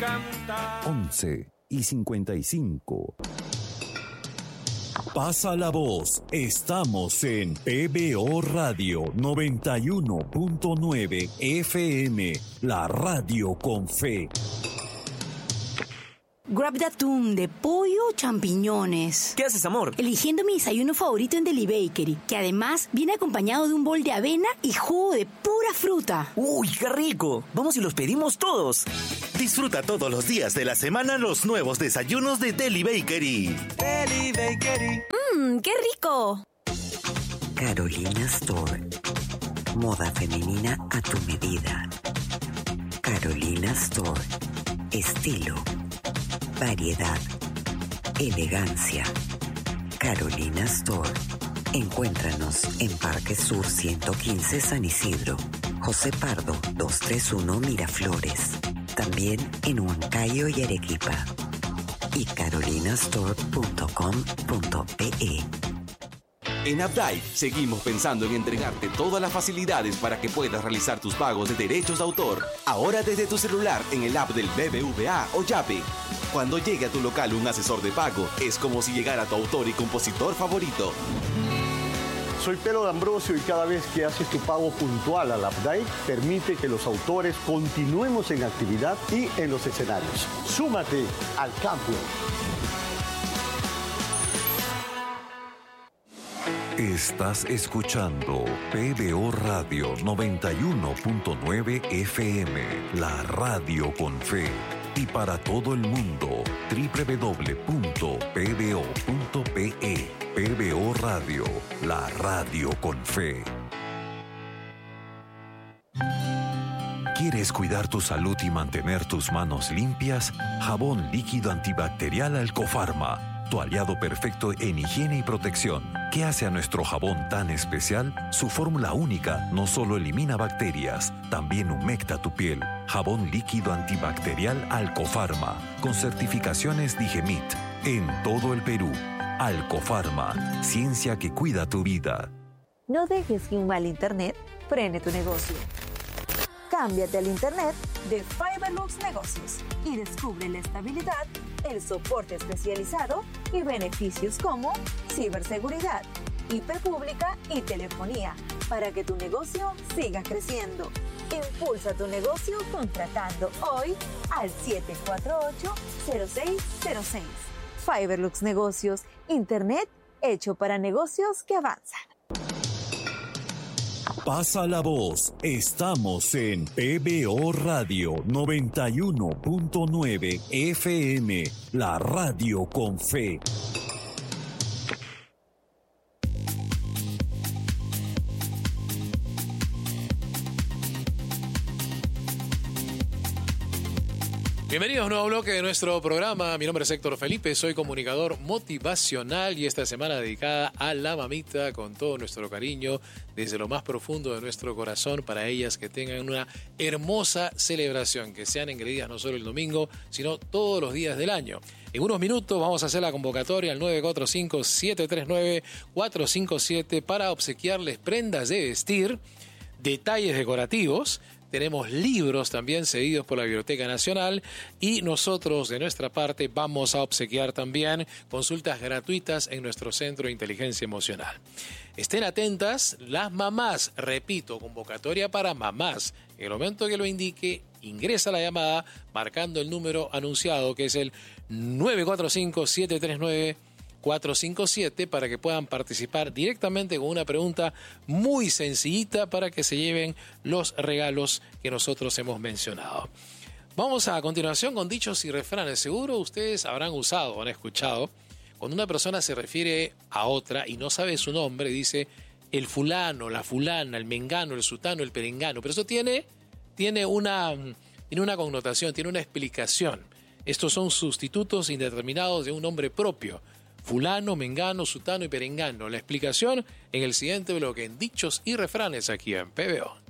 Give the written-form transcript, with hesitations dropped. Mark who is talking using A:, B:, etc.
A: 11:55. Pasa la voz. Estamos en PBO Radio 91.9 FM, la radio con fe.
B: Grab de atún, de pollo o champiñones.
C: ¿Qué haces, amor?
B: Eligiendo mi desayuno favorito en Deli Bakery, que además viene acompañado de un bol de avena y jugo de pura fruta.
C: ¡Uy, qué rico! Vamos y los pedimos todos.
D: Disfruta todos los días de la semana los nuevos desayunos de Deli Bakery.
C: Deli Bakery.
B: ¡Qué rico!
E: Carolina Store. Moda femenina a tu medida. Carolina Store. Estilo, variedad, elegancia. Carolina Store. Encuéntranos en Parque Sur 115 San Isidro, José Pardo 231 Miraflores. También en Huancayo y Arequipa. Y carolinastore.com.pe.
F: En Updike seguimos pensando en entregarte todas las facilidades para que puedas realizar tus pagos de derechos de autor. Ahora desde tu celular en el app del BBVA o Yape. Cuando llegue a tu local un asesor de pago, es como si llegara tu autor y compositor favorito.
G: Soy Pedro D'Ambrosio y cada vez que haces tu pago puntual al Updike, permite que los autores continuemos en actividad y en los escenarios. Súmate al campo.
A: Estás escuchando PBO Radio 91.9 FM, la radio con fe. Y para todo el mundo, www.pbo.pe. PBO Radio, la radio con fe. ¿Quieres cuidar tu salud y mantener tus manos limpias? Jabón líquido antibacterial Alcofarma, tu aliado perfecto en higiene y protección. ¿Qué hace a nuestro jabón tan especial? Su fórmula única no solo elimina bacterias, también humecta tu piel. Jabón líquido antibacterial Alcofarma, con certificaciones Digemit, en todo el Perú. Alcofarma, ciencia que cuida tu vida.
H: No dejes que un mal internet frene tu negocio. Cámbiate al internet de Fiberlux Negocios y descubre la estabilidad, el soporte especializado y beneficios como ciberseguridad, IP pública y telefonía para que tu negocio siga creciendo. Impulsa tu negocio contratando hoy al 748-0606. Fiberlux Negocios, internet hecho para negocios que avanzan.
A: Pasa la voz. Estamos en PBO Radio 91.9 FM, la radio con fe.
I: Bienvenidos a un nuevo bloque de nuestro programa. Mi nombre es Héctor Felipe, soy comunicador motivacional y esta semana dedicada a la mamita con todo nuestro cariño desde lo más profundo de nuestro corazón para ellas que tengan una hermosa celebración, que sean engreídas no solo el domingo, sino todos los días del año. En unos minutos vamos a hacer la convocatoria al 945-739-457 para obsequiarles prendas de vestir, detalles decorativos. Tenemos libros también cedidos por la Biblioteca Nacional y nosotros de nuestra parte vamos a obsequiar también consultas gratuitas en nuestro Centro de Inteligencia Emocional. Estén atentas las mamás, repito, convocatoria para mamás. En el momento que lo indique, ingresa la llamada marcando el número anunciado que es el 945-739-457 para que puedan participar directamente con una pregunta muy sencillita para que se lleven los regalos que nosotros hemos mencionado. Vamos a continuación con dichos y refranes. Seguro ustedes habrán usado o han escuchado cuando una persona se refiere a otra y no sabe su nombre, dice el fulano, la fulana, el mengano, el sutano, el perengano. Pero eso tiene una connotación, tiene una explicación. Estos son sustitutos indeterminados de un nombre propio. Fulano, mengano, sutano y perengano. La explicación en el siguiente bloque en dichos y refranes aquí en PBO.